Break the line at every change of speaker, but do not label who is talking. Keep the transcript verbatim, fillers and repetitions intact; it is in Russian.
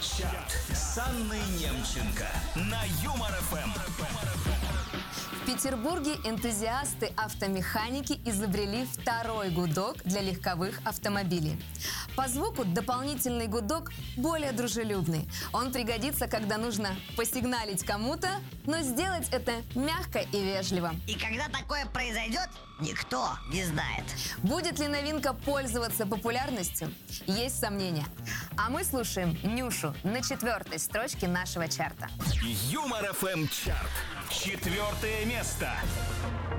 Чарт с Анной Немченко на Юмор эф эм.
В Петербурге энтузиасты-автомеханики изобрели второй гудок для легковых автомобилей. По звуку дополнительный гудок более дружелюбный. Он пригодится, когда нужно посигналить кому-то, но сделать это мягко и вежливо.
И когда такое произойдет, никто не знает.
Будет ли новинка пользоваться популярностью? Есть сомнения. А мы слушаем Нюшу на четвертой строчке нашего чарта.
Юмор эф эм чарт. Четвертое место.